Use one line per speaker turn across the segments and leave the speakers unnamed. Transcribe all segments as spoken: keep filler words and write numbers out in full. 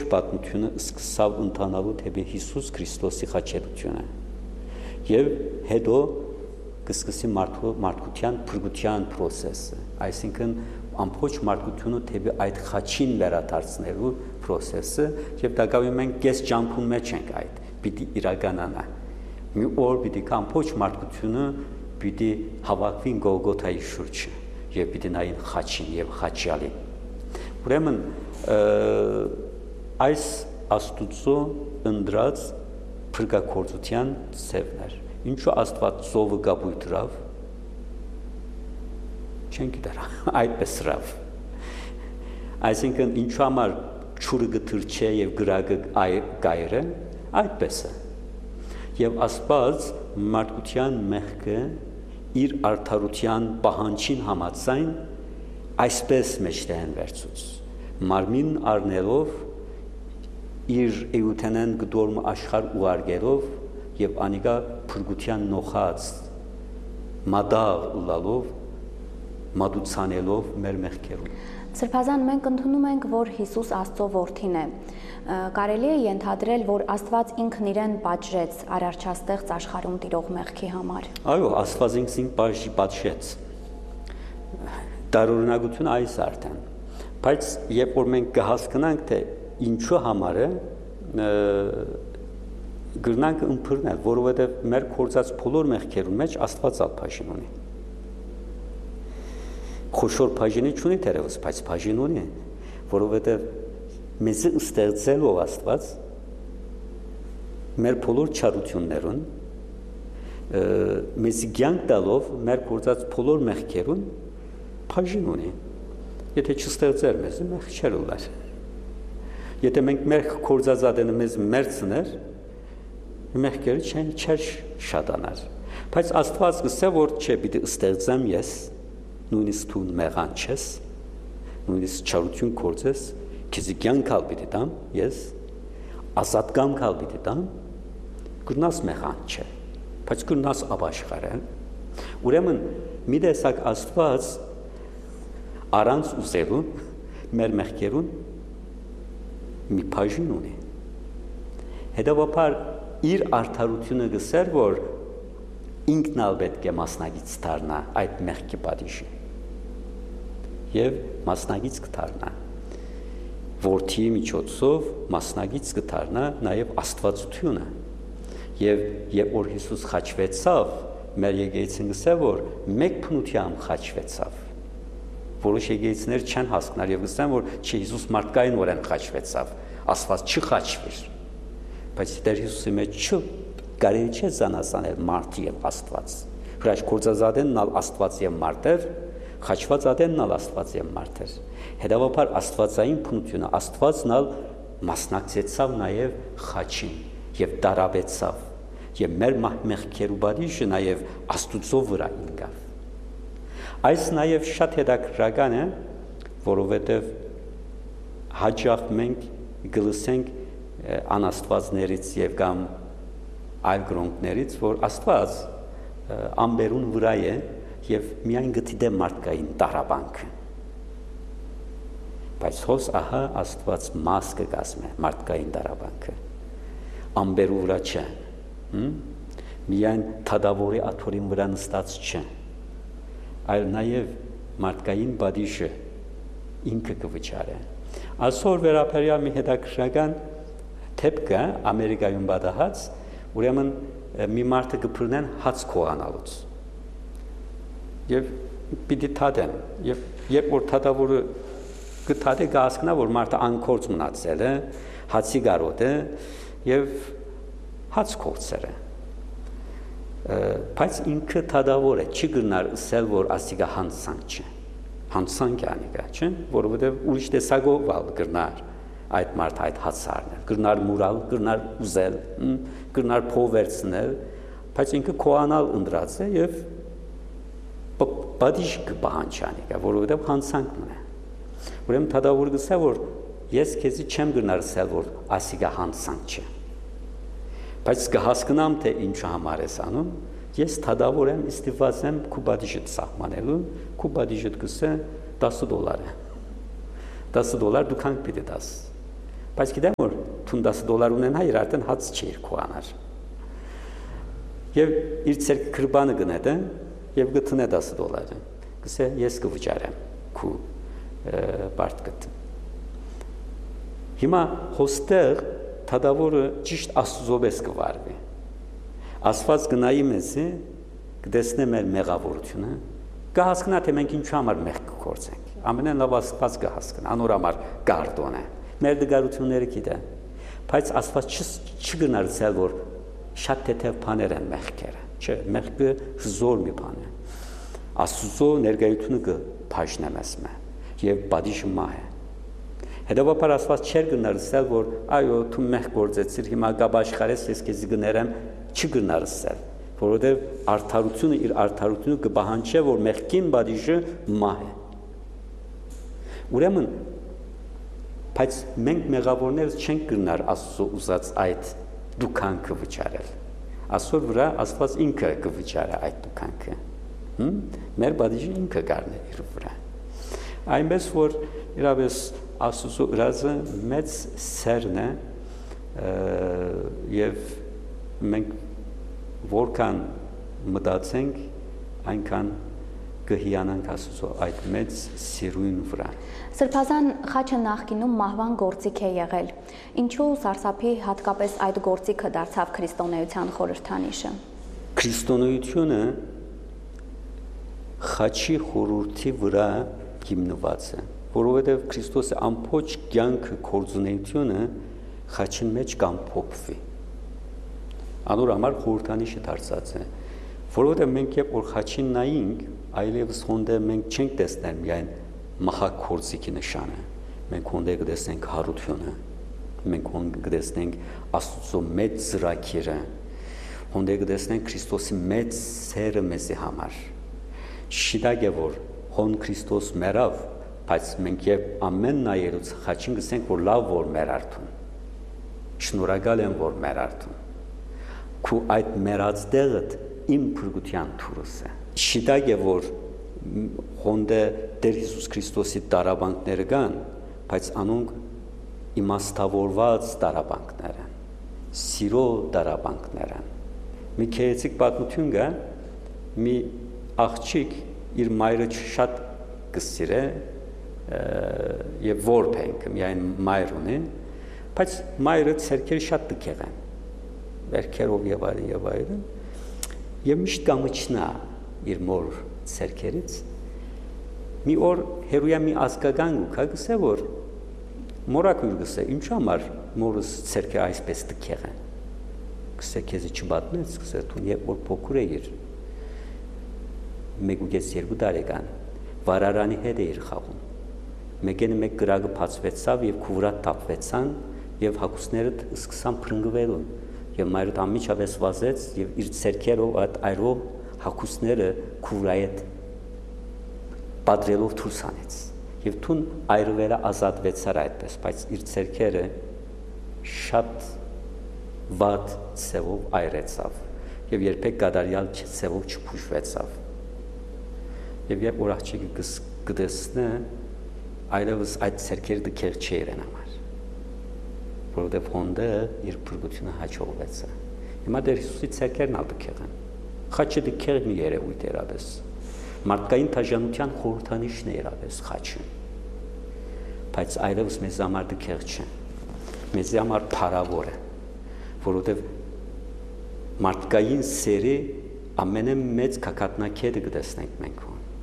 պատմությունը սկսավ ընթանալու թեպի Հիսուս Քրիստոսի խաչելությունը եւ հետո կսկսի մարդու մարդկության փրկության process-ը, այսինքն ամբողջ մարդկությունը թեպի այդ խաչին վերադարձնելու process-ը եւ դակավին մենք կես ճամփուն մեջ ենք այդ պիտի իրականանա մի օր պիտի ամբողջ մարդկությունը պիտի հավաքվին Գողգոթայի շուրջը եւ պիտի նային խաչին եւ խաչյալին ուրեմն այս Աստուծո ընդրած փրկակորձության ծևներ ինչու Աստված ծովը գաբույտ դրավ չեն գիտեր այդպես դրավ այսինքն ինչու համար ճուրը գտրչե եւ գրագը գայրը այդպես է եւ Աստված մարդկության մեղքը իր արդարության պահանջին համաձայն այսպես մեջտեղեն վերցուց մարմին առնելով իր էութենեն գդորմ աշխարհ ուարգելով եւ անիկա փրկության նոխած մադաղ լալով մատուցանելով մեր մեղքերուն
Սրբազան մենք ընդունում ենք որ Հիսուս Աստծո որդին է կարելի է ենթադրել որ Աստված ինքն իրեն պատժեց արարչաստեղծ աշխարհում տիրող մեղքի համար
Այո Աստված ինքն պատժեց Տարօրինակությունը այս արդեն բայց երբ որ մենք կհասկանանք թե ինչու համար է գրնանք ըմբռնել որովհետև մեր կործած բոլոր մեղքերուն մեջ Աստված ալփաշին ունի խոշոր բաժինի չունի դերևս բայց բաժին ունի որովհետև մեզ ստեղծելով Աստված մեր բոլոր չարություններուն մեզ կյանք տալով մեր կործած բոլոր մեղքերուն բաժին ունի եթե չստեղծեր մեզ մեղք չէր ուներ եթե մենք մեր կործածածանը մեզ մերցներ մեղքերը չեն չեր շատանար բայց Աստված գսե որ չէ պիտի ստեղծեմ ես նույնիսկ դու մեղան չես նույնիսկ չարություն կործես քեզ կյանքալ պիտի տամ ես ազատ կամքալ պիտի տամ գնաս մեղան չէ բայց գնաս ապաշխարել ուրեմն մի տեսակ Աստված առանց ուզելու մեր մեղքերուն մի բաժին ունի հետևաբար իր արդարությունը գսեր որ ինքն ալ պետք է մասնագից դառնա այդ մեղքի պատիժին եւ մասնագից կդառնա որդի միջոցով մասնագից կդառնա նաեւ Աստվածությունը եւ երբ որ Հիսուս խաչվեցավ մեր եկեղեցին գսե որ մեկ փնությամբ խաչվեցավ որոշ եկեղեցիներ չեն հասկնար եւ գսեն որ չի Հիսուս մարդկային օրեն խաչվեցավ Աստված չխաչվիր բայց Տեր Հիսուսի մեջ չի կարելի չէ զանազանել մարդ եւ Աստված հրաշ կործածածենն ալ Աստված եւ մարդ էր խաչված ադենն ալ Աստված եւ մարդ էր հետեւաբար Աստվածային փնությունը Աստվածն ալ մասնակցեցավ նաեւ խաչին եւ դարավեցավ եւ մեր մեղքերու բաժինը նաեւ Աստուծո վրա ինգավ այս նաեւ շատ հետաքրքրական է որովհետեւ հաճախ մենք գլսենք անաստվածներից եւ կամ այլ գրոնքներից որ Աստված ամբերուն վրա է եւ միայն գտիդե մարդկային տարաբանքը բայց հոս ահա Աստված մաս կգազմե մարդկային տարաբանքը ամբերու վրա չէ միայն թադավորի աթորին վրա նստած չէ այլ նաեւ մարդկային բադիշը ինքը կվճարե այսօր վերաբերյալ մի հետաքրքրական թեփքը Ամերիկայում բադահած ուրեմն մի մարդը կփրնեն հաց քողանալուց եւ պիտի թադեն եւ երբ որ թադավորը կթադե գասկնա որ մարդը անկորձ մնացել է հացի գարոտ է եւ հաց քողցեր է բայց ինքը թադավոր է չի գնար ասել որ ասիգա հանցանք չէ հանցանք է անիկա չէ որովհետեւ ուրիշ տեսակով ալ գնար այդ մարդ այդ հացարն է գնար մուրալ գնար ուզել գնար փովերցնել բայց ինքը քոանալ ընդրած է եւ բադիշ կբանջանիկա որովհետեւ հանցանք մնա ուրեմն թադավոր գսա որ ես քեզի չեմ գնար ասել որ ասիգա հանցանք չէ բայց կհասկանամ թե ինչ համար ես անում ես թադավոր եմ իստիվաց եմ քու բադիշը սահմանելու քու բադիշը գսե դասը դոլար է դասը դոլար դուքանք պիտի դաս Բայց գիտեմ որ թուն դասը դոլար ունենա իր արդեն հաց չէր քոանար։ Եվ իր ցերկ քրբանը գնետ է եւ գտնե դասը դոլարը։ Գսե ես կվճարեմ քու պարտկտ։ Հիմա հոստեղ թադավորը ճիշտ աստուծոպես կվարվի։ Աստված գնայի մեզի կտեսնե մեր մեղավորությունը, կհասկնա թե մենք ինչու համար մեղք կգործենք։ Ամենեն լավ Աստված կհասկնա, անոր համար գարդոն է։ Մեր դգարությունները գիտե։ Բայց Աստված չգնարցել որ շատ թեթև բաներ են մեղքերը։ Չէ, մեղքը զոր մի բան է։ Աստուծո ներկայությունը կփաշնե մեզ մե եւ բադիշը մահ է։ Հետևաբար Աստված չէր գնարցել որ այո դու մեղք գործեցիր հիմա գաբ աշխարհես ես քեզ գներեմ չգնարցել որովհետեւ արդարությունը իր արդարությունը կբահանջի որ մեղքին բադիշը մահ է։ Ուրեմն բայց մենք մեղավորներս չենք գնար Աստծո ուզած այդ դուքանքը վճարել։ Աստծո վրա Աստված ինքը կվճարի այդ դուքանքը։ Հմ մեր բադիշը ինքը գարնե իր վրա։ Այնպես որ իրավես Աստծո ուրացը մեծ սերն է եւ մենք որքան մտածենք այնքան կհիանանք Աստծո այդ մեծ սիրուն վրա։
Սրբազան խաչը նախկինում մահվան գործիք է եղել։ Ինչու սարսափի հատկապես այդ գործիքը դարձավ քրիստոնեության խորհրդանիշը։
Քրիստոնեությունը խաչի խորհրդի վրա հիմնված է, որովհետև Քրիստոսի ամբողջ կյանքը կորձունեությունը խաչին մեջ կամփոփվի։ Անոր համար խորհրդանիշը դարձած է, որովհետև մենք երբ որ խաչին նայենք, այլևս հոնդե մենք չենք տեսնել միայն մահակ կորձիկի նշանը, մենք հոնդե կտեսնենք հարությունը, մենք հոնդե կտեսնենք Աստծո մեծ ծրագիրը, հոնդե կտեսնենք Քրիստոսի մեծ սերը մեզի համար։ Շիտակ է որ հոն Քրիստոս մեռավ, բայց մենք երբ ամեն նայելուց խաչին գսենք որ լավ որ մեր արդուն։ Շնորհակալ եմ որ մեր արդուն։ Քու այդ մեռած դեղդ իմ փրկության թուրս է։ Շիտակ է որ հոնդե Տեր Հիսուս Քրիստոսի տարաբանքները կան, բայց անոնք իմաստավորված տարաբանքներ են, սիրո տարաբանքներ են։ Մի քերեցիկ պատմություն կա, մի աղջիկ իր մայրը շատ կսիրե եւ որփենք միայն մայր ունի, բայց մայրը ցերքերը շատ տքեղ են, վերքերով եւ այլն եւ այլն, եւ միշտ կամիչնա իր մոր ցերքերից։ Մի օր հերույա մի ազգական ու կա գսե որ մորակույր գսե ինչ համար մորս ցերքը այսպես տքեղ են։ Գսե քեզ չբատնեց, գսե դու երբ որ փոքր էիր մեկ ու կես երկու տարեկան վարարանի հետ էիր խաղում։ Մեկեն մեկ գրագը բացվեցավ եւ քուվրա տապվեցան եւ հակուսներդ սկսան փրկվելուն եւ մայրդ ամիջապես վազեց եւ իր ցերքերով այդ այրով հակուսները քուվրայի հետ պատրելով դուրս անեց եւ թուն այրվելը ազատվեցար այդպես բայց իր ցերքերը շատ վատ ցևով այրեցավ եւ երբեք կատարյալ ցևով չփուշվեցավ եւ երբ որ աղջիկը գտեսնե այլևս այդ ցերքերը դքեր չերեն համար որովհետեւ հոնդը իր փրկությունը հաջողվեց հիմա Տեր Հիսուսի ցերքերն ալ դքեր են խաչը դքեր մի երևույթ երաբես մարդկային թաժանության խորհրդանիշն է երաբես խաչը բայց այլևս մեզ համար դքեր չէ մեզ համար փարավոր է որովհետեւ մարդկային սերի ամենամեծ կակատնակետը կտեսնենք մենք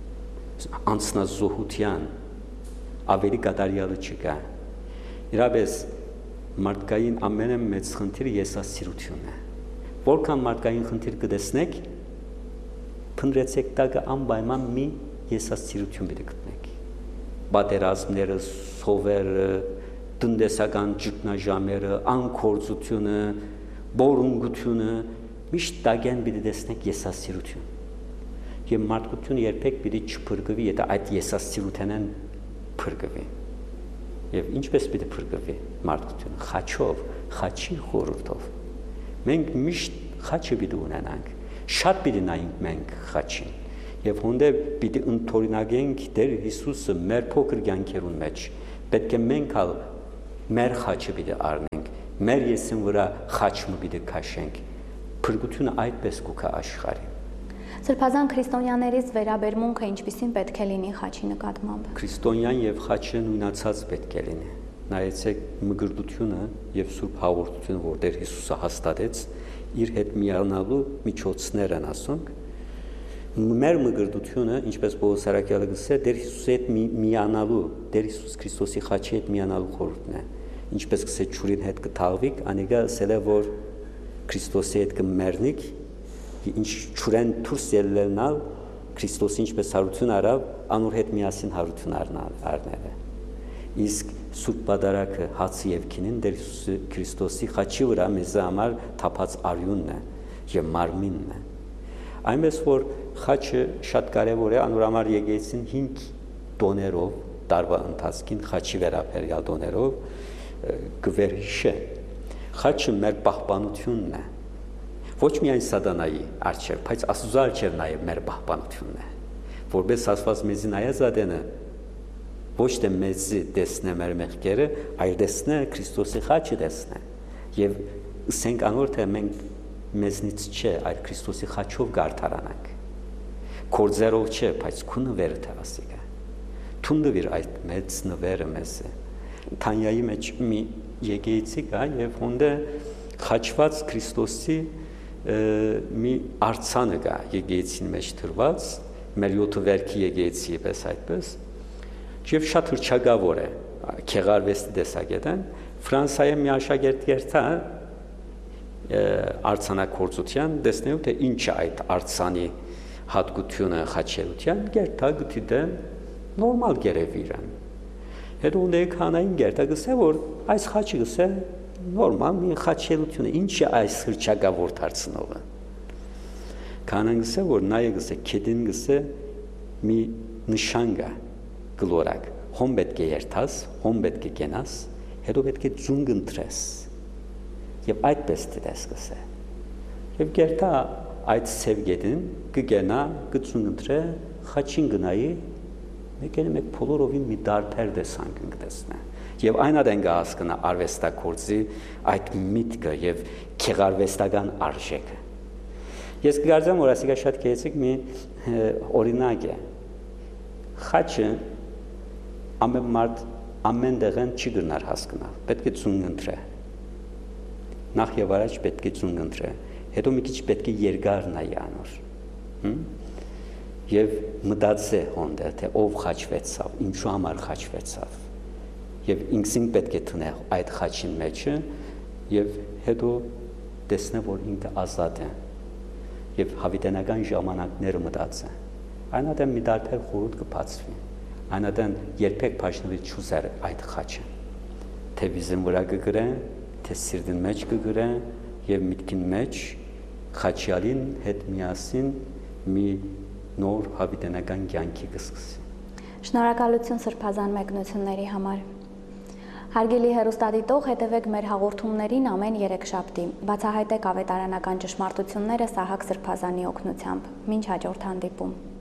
անձնազոհության ավելի կատարյալը չկա իրապես մարդկային ամենամեծ խնդիրը եսասիրությունն է որքան մարդկային խնդիր կտեսնեք փնտրեցեք տակը անպայման մի եսասիրություն պիտի գտնեք պատերազմները սովերը տնտեսական ճգնաժամերը անկորձությունը բորունգությունը միշտ տակեն պիտի տեսնեք եսասիրություն եւ մարդկությունը երբեք պիտի չփրկվի եթե այդ եսասիրութենեն փրկվի եւ ինչպես պիտի փրկվի մարդկությունը խաչով խաչի խորհրդով մենք միշտ խաչը պիտի ունենանք շատ պիտի նայենք մենք խաչին եւ հոնդե պիտի ընդօրինակենք Տեր Հիսուսը մեր փոքր կյանքերուն մեջ պետք է մենք ալ մեր խաչը պիտի առնենք, մեր եսին վրա խաչը պիտի քաշենք, փրկությունը այդպես կուքա աշխարհին։
Սրբազան քրիստոնյաներից վերաբերմունքը ինչպիսին պետք է լինի խաչի նկատմամբ։
Քրիստոնյան եւ խաչը նույնացած պետք է լինի։ Նայեցեք մգրտությունը եւ սուրբ հաղորդությունը, որ Տեր Հիսուսը հաստատեց, իր հետ միանալու միջոցներ են ասոնք։ Մեր մգրտությունը, ինչպես Պողոս Արաքյալը գսե, Տեր Հիսուսի հետ միանալու, Տեր Հիսուս Քրիստոսի խաչի հետ միանալու խորհուրդն է։ Ինչպես գսե ճուրին հետ կթաղվիկ, անիկա ասել է, որ Քրիստոսի հետ կմեռնիկ, ինչ ճուրեն դուրս ելնալ, Քրիստոսի ինչպես հարություն արավ, անոր հետ միասին հարություն առնել է։ Իսկ Սուրբ Պատարագը հացի եւ քինին Տեր Հիսուս Քրիստոսի խաչի վրա մեզ համար թափած արյունն է եւ մարմինն է։ Այնպես որ խաչը շատ կարեւոր է, անոր համար եկեցին հինգ տոներով տարվա ընթացքին խաչի վերաբերյալ տոներով գվերհիշե։ Խաչը մեր պահպանությունն է։ Ոչ միայն սատանայի արչեւ, բայց Աստծո արչեւ նաեւ մեր պահպանությունն է։ Որպես ասված մեզի նայած ադենը ոչ թե մեզի տեսնե մեր մեղքերը, այլ տեսնե Քրիստոսի խաչը տեսնե։ Եվ ասենք անոր թե մենք մեզնից չէ, այլ Քրիստոսի խաչով գարթարանանք։ Կորձերով չէ, բայց քունը վերը թե ասիկա։ Թունդվիր այդ մեծ նվերը մեզը։ Թանյայի մեջ մի եկեղեցի կա եւ հոնդը խաչված Քրիստոսի մի արցանը կա եկեղեցին մեջ դրված, մեր յոթ վերքի եկեղեցի պես այդպես։ Եվ շատ հրճագավոր է, քեղարվեստի տեսակետն, Ֆրանսիայի մի աշակերտ երթա արցանակործության տեսնելու թե ինչ է այդ արցանի հատկությունը խաչելության, երթա գտիդե նորմալ գերևիրան։ Հետո ունե քանային երթա գսե որ այս խաչը գսե նորմալ մի խաչելությունը, ինչ է այս հրճագավոր դարձնողը։ Քանան գսե որ նայե գսե քեդին գսե մի նշան կա գլորակ, հոմ պետք է երթաս, հոմ պետք է գենաս, հետո պետք է ձունգ ընտրես, և այդպես դիտես գսե։ Եվ գերթա այդ սևգետին կգենա, կձունգ ընտրե, խաչին գնայի, մեկ են մեկ փոլորովին մի դարբեր դեսանք ընկտեսնե։ Եվ այն ադեն գա հասկնա արվեստակործի այդ միտքը և քեղարվեստական արժեքը։ Ես կգարձեմ, որ ասիկա շատ կեցիկ մի օրինակ է։ Խաչը ամեն մարդ ամեն դեղեն չի գրնար հասկնալ, պետք է ձունգ ընտրե։ Նախ եւ առաջ պետք է ձունգ ընտրե, հետո մի քիչ պետք է երկար նայի անոր։ Եվ մտածե հոնդը, թե ով խաչվեցավ, ինչու համար խաչվեցավ։ Եվ ինքսին պետք է տնե այդ խաչին մեջը եւ հետո տեսնե, որ ինքը ազատ է։ Եվ հավիտենական ժամանակները մտածե։ Այնադեմ մի դարբեր խորհուրդ կբացվի։ Այնադեմ երբեք փաշնվի չուզեր այդ խաչը։ Թե վիզին վրա կգրե, թե սիրտին մեջ կգրե եւ միտքին մեջ խաչյալին հետ միասին մի նոր հավիտենական կյանքի կսկսի։
Շնորհակալություն սրբազան մեկնությունների համար։ Հարգելի հեռուստադիտող, հետևեք մեր հաղորդումներին ամեն երեքշաբթի։ Բացահայտեք ավետարանական ճշմարտությունները Սահակ Սրբազանի օգնությամբ։ Մինչ հաջորդ հանդիպում։